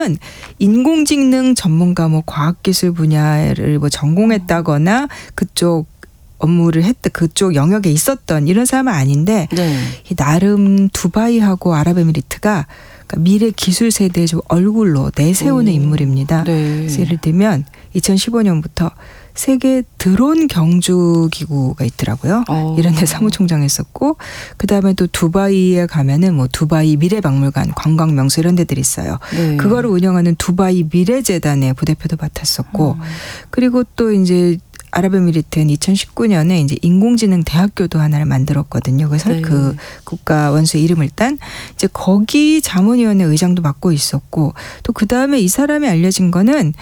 인공지능 전문가 뭐 과학기술 분야를 뭐 전공했다거나 그쪽 업무를 그쪽 영역에 있었던 이런 사람은 아닌데 네. 나름 두바이하고 아랍에미리트가 그러니까 미래 기술 세대의 좀 얼굴로 내세우는 인물입니다. 네. 그래서 예를 들면 2015년부터 세계 드론 경주 기구가 있더라고요. 이런 데 사무총장 했었고 그다음에 또 두바이에 가면은 뭐 두바이 미래박물관, 관광 명소 이런 데들이 있어요. 네. 그거를 운영하는 두바이 미래재단의 부대표도 맡았었고 그리고 또 이제 아랍에미리트는 2019년에 이제 인공지능 대학교도 하나를 만들었거든요. 그래서 네. 그 국가 원수의 이름을 딴 이제 거기 자문위원회 의장도 맡고 있었고 또 그다음에 이 사람이 알려진 거는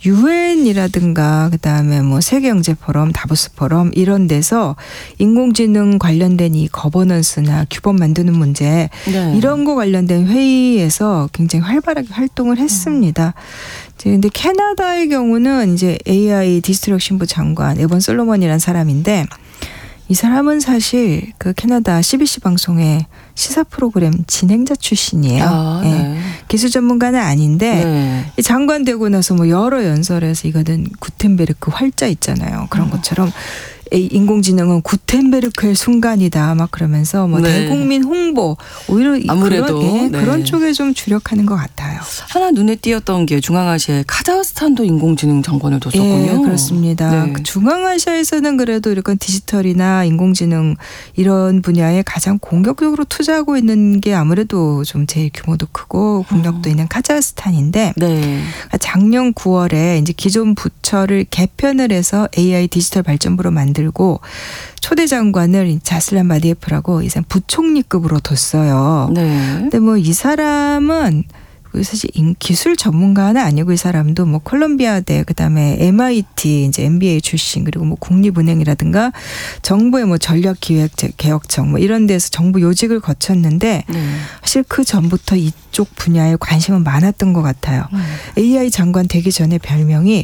유엔이라든가 그다음에 뭐 세계경제포럼, 다보스 포럼 이런 데서 인공지능 관련된 이 거버넌스나 규범 만드는 문제 네. 이런 거 관련된 회의에서 굉장히 활발하게 활동을 했습니다. 근데 캐나다의 경우는 이제 AI 디지털 혁신부 장관 에번 솔로몬이라는 사람인데 이 사람은 사실 그 캐나다 CBC 방송의 시사 프로그램 진행자 출신이에요. 네. 예. 기술 전문가는 아닌데 네. 장관 되고 나서 뭐 여러 연설에서 이거는 구텐베르크 활자 있잖아요. 그런 것처럼 인공지능은 구텐베르크의 순간이다 막 그러면서 뭐 네. 대국민 홍보 오히려 아무래도 그런 쪽에 좀 주력하는 것 같아요. 하나 눈에 띄었던 게 중앙아시아에 카자흐스탄도 인공지능 정권을 뒀었군요. 예, 그렇습니다. 네. 중앙아시아에서는 그래도 이런 디지털이나 인공지능 이런 분야에 가장 공격적으로 투자하고 있는 게 아무래도 좀 제일 규모도 크고 국력도 있는 카자흐스탄인데 네. 작년 9월에 이제 기존 부처를 개편을 해서 AI 디지털 발전부로 만들고 초대 장관을 자슬란 마디에프라고 이 사람 부총리급으로 뒀어요. 네. 근데 뭐 이 사람은 사실 기술 전문가는 아니고 이 사람도 뭐 콜롬비아대 그다음에 MIT 이제 MBA 출신 그리고 뭐 국립은행이라든가 정부의 뭐 전략기획개혁청 뭐 이런 데서 정부 요직을 거쳤는데 사실 그 전부터 이쪽 분야에 관심은 많았던 것 같아요. AI 장관 되기 전에 별명이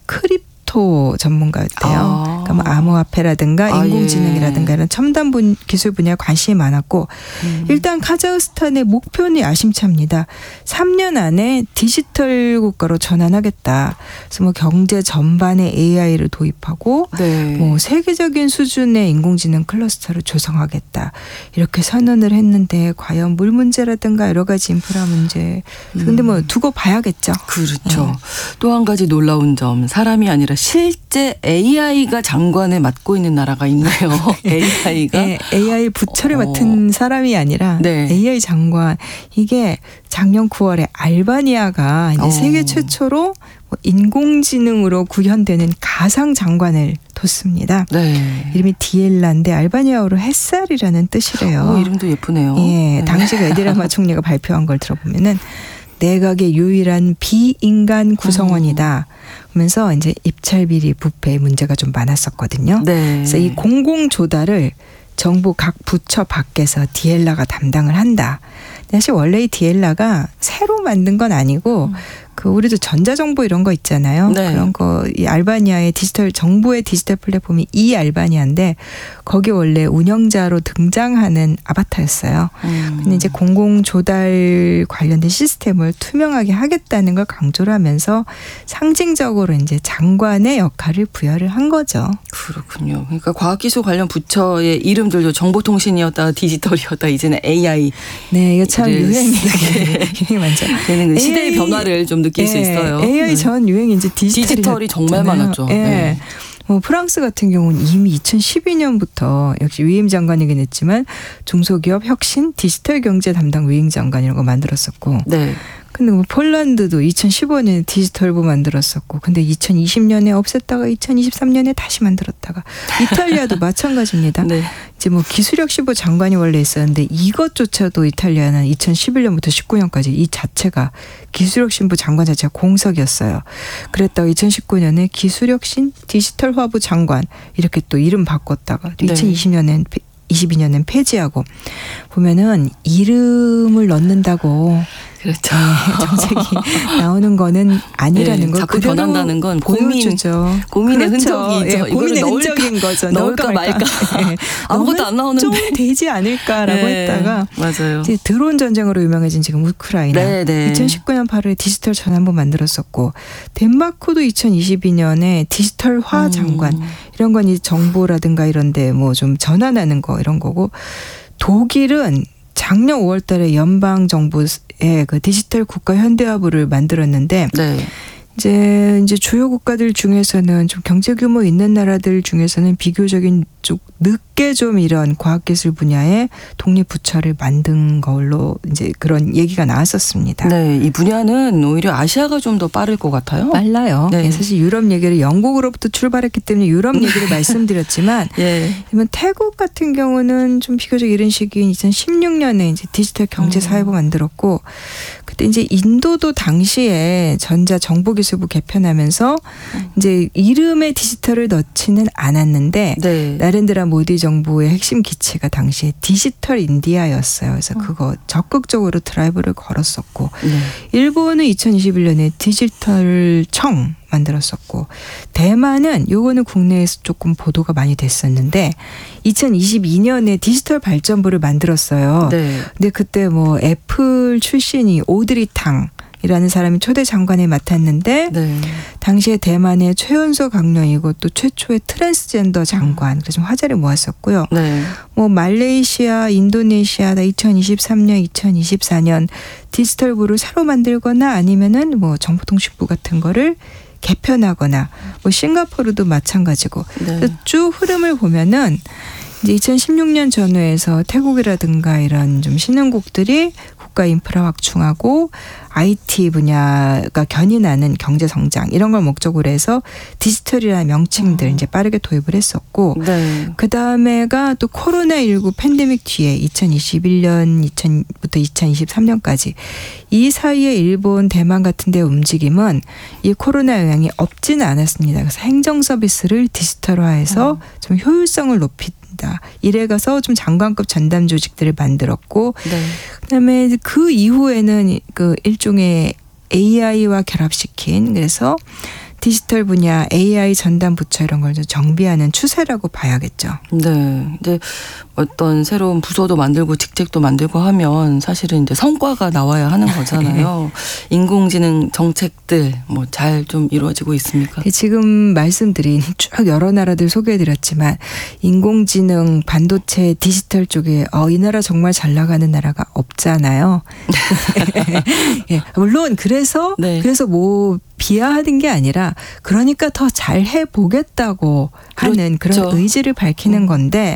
전문가였대요. 그러니까 뭐 암호화폐라든가 인공지능이라든가 이런 첨단 기술 분야에 관심이 많았고 일단 카자흐스탄의 목표는 야심차입니다. 3년 안에 디지털 국가로 전환하겠다. 그래서 뭐 경제 전반에 AI를 도입하고 네. 뭐 세계적인 수준의 인공지능 클러스터를 조성하겠다. 이렇게 선언을 했는데 과연 물 문제라든가 여러 가지 인프라 문제. 근데 뭐 두고 봐야겠죠. 그렇죠. 또 한 가지 놀라운 점 사람이 아니라 실제 AI가 장관에 맡고 있는 나라가 있네요. AI가. 네, AI 부처를 맡은 사람이 아니라 네. AI 장관. 이게 작년 9월에 알바니아가 이제 세계 최초로 인공지능으로 구현되는 가상 장관을 뒀습니다. 네. 이름이 디엘라인데 알바니아어로 햇살이라는 뜻이래요. 이름도 예쁘네요. 예, 당시 에디라마 총리가 발표한 걸 들어보면은 내각의 유일한 비인간 구성원이다. 그러면서 이제 입찰비리 부패 문제가 좀 많았었거든요. 네. 그래서 이 공공 조달을 정부 각 부처 밖에서 디엘라가 담당을 한다. 사실 원래 이 디엘라가 새로 만든 건 아니고 그 우리도 전자정보 이런 거 있잖아요. 네. 그런 거 이 알바니아의 정부의 디지털 플랫폼이 이 알바니아인데 거기 원래 운영자로 등장하는 아바타였어요. 근데 이제 공공 조달 관련된 시스템을 투명하게 하겠다는 걸 강조를 하면서 상징적으로 이제 장관의 역할을 부여를 한 거죠. 그렇군요. 그러니까 과학기술 관련 부처의 이름들도 정보통신이었다 디지털이었다 이제는 AI. 네, 이거 참 유행이 많죠. 되는 시대의 변화를 좀 느낄 수 있어요. AI 전 유행이 이제 디지털이 정말 많았죠. 네. 뭐 프랑스 같은 경우는 이미 2012년부터 역시 위임 장관이긴 했지만 중소기업 혁신 디지털 경제 담당 위임 장관 이런 거 만들었었고. 네. 근데 뭐 폴란드도 2015년에 디지털부 만들었었고 근데 2020년에 없앴다가 2023년에 다시 만들었다가 이탈리아도 마찬가지입니다. 네. 이제 뭐 기술혁신부 장관이 원래 있었는데 이것조차도 이탈리아는 2011년부터 19년까지 이 자체가 기술혁신부 장관 자체가 공석이었어요. 그랬다가 2019년에 기술혁신 디지털화부 장관 이렇게 또 이름 바꿨다가 또 22년엔 폐지하고 보면은 이름을 넣는다고 그렇죠. 네, 정책이 나오는 거는 아니라는 네, 걸 자꾸 변한다는 건 보여주죠. 고민의 그렇죠. 흔적이죠. 예, 고민의 흔적인 거죠. 넣을까 말까. 네. 아무것도 안 나오는데. 좀 되지 않을까라고 네, 했다가 맞아요. 이제 드론 전쟁으로 유명해진 지금 우크라이나. 네, 네. 2019년 8월에 디지털 전환부 만들었었고 덴마크도 2022년에 디지털화 장관 이런 건 이 정보라든가 이런데 뭐 좀 전환하는 거 이런 거고 독일은 작년 5월달에 연방 정부의 그 디지털 국가 현대화부를 만들었는데 네. 이제 주요 국가들 중에서는 좀 경제 규모 있는 나라들 중에서는 비교적인 좀 늦게 좀 이런 과학기술 분야에 독립 부처를 만든 걸로 이제 그런 얘기가 나왔었습니다. 네, 이 분야는 오히려 아시아가 좀 더 빠를 것 같아요. 빨라요. 네. 사실 유럽 얘기를 영국으로부터 출발했기 때문에 유럽 얘기를 말씀드렸지만 예. 그러면 태국 같은 경우는 좀 비교적 이른 시기인 2016년에 이제 디지털 경제사회부 만들었고 그때 이제 인도도 당시에 전자정보기술부 개편하면서 이제 이름에 디지털을 넣지는 않았는데 네. 나렌드라 모디 정부의 핵심 기체가 당시에 디지털 인디아였어요. 그래서 그거 적극적으로 드라이브를 걸었었고 네. 일본은 2021년에 디지털청 만들었었고 대만은 요거는 국내에서 조금 보도가 많이 됐었는데 2022년에 디지털 발전부를 만들었어요. 네. 근데 그때 뭐 애플 출신이 오드리 탕이라는 사람이 초대 장관을 맡았는데 네. 당시에 대만의 최연소 강령이고 또 최초의 트랜스젠더 장관 그래서 좀 화제를 모았었고요. 네. 뭐 말레이시아, 인도네시아 2023년, 2024년 디지털부를 새로 만들거나 아니면은 뭐 정보통신부 같은 거를 개편하거나 뭐 싱가포르도 마찬가지고 네. 쭉 흐름을 보면은 이제 2016년 전후에서 태국이라든가 이런 좀 신흥국들이 국가 인프라 확충하고 IT 분야가 견인하는 경제 성장 이런 걸 목적으로 해서 디지털이라는 명칭들 이제 빠르게 도입을 했었고 네. 그 다음에가 또 코로나19 팬데믹 뒤에 2021년부터 2023년까지 이 사이에 일본, 대만 같은 데 움직임은 이 코로나 영향이 없지는 않았습니다. 그래서 행정 서비스를 디지털화해서 좀 효율성을 높인다. 이래 가서 좀 장관급 전담 조직들을 만들었고 네. 그다음에 그 이후에는 그 일종의 AI와 결합시킨 그래서 디지털 분야 AI 전담 부처 이런 걸 좀 정비하는 추세라고 봐야겠죠. 네. 이제 어떤 새로운 부서도 만들고 직책도 만들고 하면 사실은 이제 성과가 나와야 하는 거잖아요. 인공지능 정책들 뭐 잘 좀 이루어지고 있습니까? 지금 말씀드린 쭉 여러 나라들 소개해드렸지만 인공지능, 반도체, 디지털 쪽에 이 나라 정말 잘 나가는 나라가 없잖아요. 예, 물론 그래서 뭐 비하하는 게 아니라 그러니까 더 잘 해보겠다고 하는 그렇죠. 그런 의지를 밝히는 건데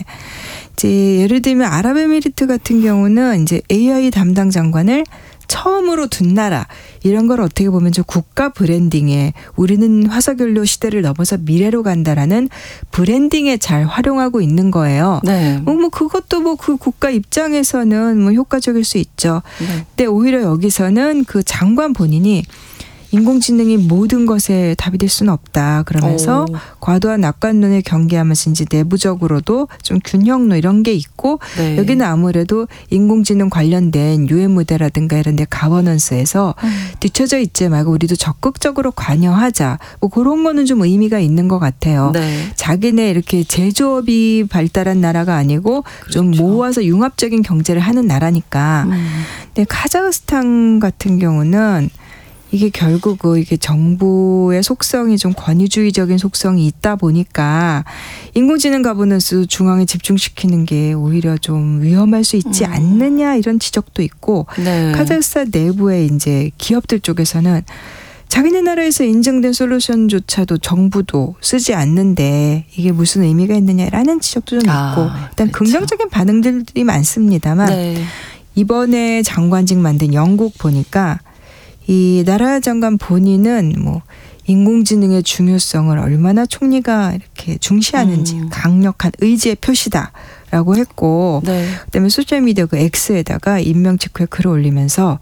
이제 예를 들면 아랍에미리트 같은 경우는 이제 AI 담당 장관을 처음으로 둔 나라 이런 걸 어떻게 보면 좀 국가 브랜딩에 우리는 화석연료 시대를 넘어서 미래로 간다라는 브랜딩에 잘 활용하고 있는 거예요. 네. 뭐 그것도 뭐 그 국가 입장에서는 뭐 효과적일 수 있죠. 네. 근데 오히려 여기서는 그 장관 본인이 인공지능이 모든 것에 답이 될 수는 없다. 그러면서 과도한 낙관론을 경계하면서 이제 내부적으로도 좀 균형론 이런 게 있고 네. 여기는 아무래도 인공지능 관련된 유해 무대라든가 이런 데 가버넌스에서 뒤쳐져 있지 말고 우리도 적극적으로 관여하자. 뭐 그런 거는 좀 의미가 있는 것 같아요. 네. 자기네 이렇게 제조업이 발달한 나라가 아니고 그렇죠. 좀 모아서 융합적인 경제를 하는 나라니까. 근데 카자흐스탄 같은 경우는 이게 결국 이게 정부의 속성이 좀 권위주의적인 속성이 있다 보니까 인공지능 가버넌스 중앙에 집중시키는 게 오히려 좀 위험할 수 있지 않느냐 이런 지적도 있고 네. 카자흐스탄 내부의 이제 기업들 쪽에서는 자기네 나라에서 인증된 솔루션조차도 정부도 쓰지 않는데 이게 무슨 의미가 있느냐라는 지적도 좀 있고 일단 그렇죠. 긍정적인 반응들이 많습니다만 네. 이번에 장관직 만든 영국 보니까 이 나라 장관 본인은 뭐 인공지능의 중요성을 얼마나 총리가 이렇게 중시하는지 강력한 의지의 표시다라고 했고 네. 그다음에 소셜미디어 그 X에다가 임명 직후에 글을 올리면서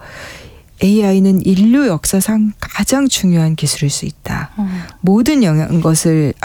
AI는 인류 역사상 가장 중요한 기술일 수 있다. 모든 것을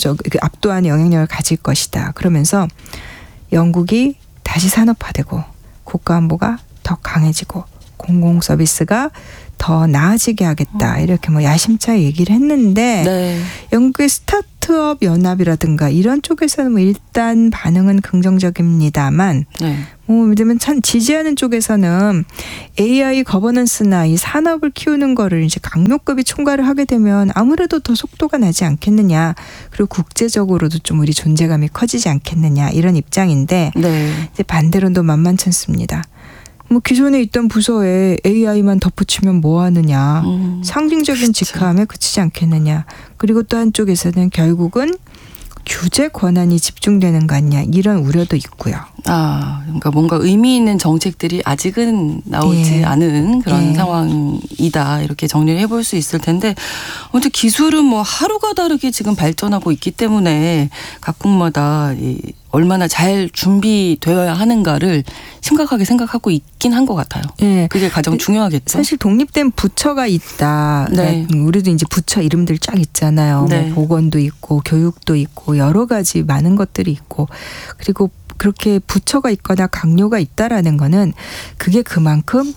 압도하는 영향력을 가질 것이다. 그러면서 영국이 다시 산업화되고 국가안보가 더 강해지고 공공 서비스가 더 나아지게 하겠다. 이렇게 뭐 야심차게 얘기를 했는데 네. 영국의 스타트업 연합이라든가 이런 쪽에서는 뭐 일단 반응은 긍정적입니다만 네. 왜냐면 참 지지하는 쪽에서는 AI 거버넌스나 이 산업을 키우는 거를 이제 강요급이 총괄을 하게 되면 아무래도 더 속도가 나지 않겠느냐. 그리고 국제적으로도 좀 우리 존재감이 커지지 않겠느냐. 이런 입장인데 네. 이제 반대로는 또 만만치 않습니다. 뭐 기존에 있던 부서에 AI만 덧붙이면 뭐 하느냐. 상징적인 직함에 그치지 않겠느냐. 그리고 또 한쪽에서는 결국은 규제 권한이 집중되는 거 아니냐 이런 우려도 있고요. 그러니까 뭔가 의미 있는 정책들이 아직은 나오지 않은 그런 상황이다 이렇게 정리를 해볼 수 있을 텐데 아무튼 기술은 뭐 하루가 다르게 지금 발전하고 있기 때문에 각국마다 얼마나 잘 준비되어야 하는가를 심각하게 생각하고 있긴 한 것 같아요. 네. 그게 가장 중요하겠죠. 사실 독립된 부처가 있다. 네. 우리도 이제 부처 이름들 쫙 있잖아요. 네. 뭐 보건도 있고 교육도 있고 여러 가지 많은 것들이 있고 그리고 그렇게 부처가 있거나 강요가 있다라는 거는 그게 그만큼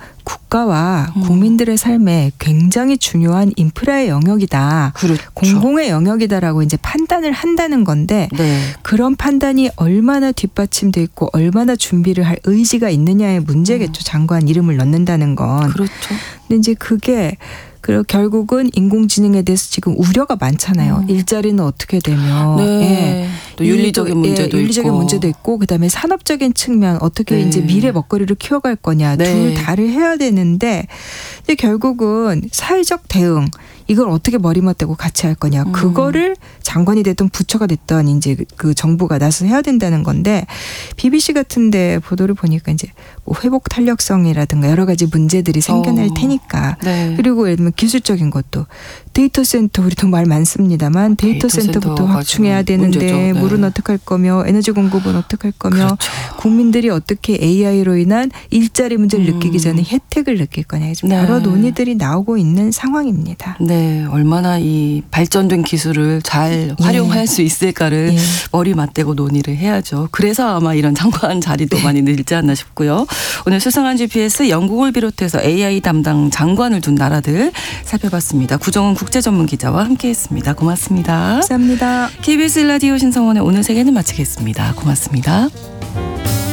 국가와 국민들의 삶에 굉장히 중요한 인프라의 영역이다. 그렇죠. 공공의 영역이다라고 이제 판단을 한다는 건데 네. 그런 판단이 얼마나 뒷받침돼 있고 얼마나 준비를 할 의지가 있느냐의 문제겠죠. 장관 이름을 넣는다는 건. 그렇죠. 근데 이제 그게 그리고 결국은 인공지능에 대해서 지금 우려가 많잖아요. 일자리는 어떻게 되며, 네. 또 윤리적인 문제도 윤리적인 있고, 문제도 있고, 그다음에 산업적인 측면 어떻게 이제 미래 먹거리를 키워갈 거냐, 둘 다를 해야 되는데, 이제 결국은 사회적 대응. 이걸 어떻게 머리맡대고 같이 할 거냐. 그거를 장관이 됐든 부처가 됐든 이제 그 정부가 나서 해야 된다는 건데 BBC 같은데 보도를 보니까 이제 뭐 회복 탄력성이라든가 여러 가지 문제들이 생겨날 테니까. 네. 그리고 예를 들면 기술적인 것도 데이터 센터 우리도 말 많습니다만 데이터 센터부터 확충해야 되는데 네. 물은 어떻게 할 거며 에너지 공급은 어떻게 할 거며 그렇죠. 국민들이 어떻게 AI로 인한 일자리 문제를 느끼기 전에 혜택을 느낄 거냐. 지금 여러 논의들이 나오고 있는 상황입니다. 네, 얼마나 이 발전된 기술을 잘 활용할 수 있을까를 머리 맞대고 논의를 해야죠. 그래서 아마 이런 장관 자리도 많이 늘지 않나 싶고요. 오늘 수상한 GPS 영국을 비롯해서 AI 담당 장관을 둔 나라들 살펴봤습니다. 구정은 국제전문기자와 함께했습니다. 고맙습니다. 감사합니다. KBS 라디오 신성원의 오늘 세계는 마치겠습니다. 고맙습니다.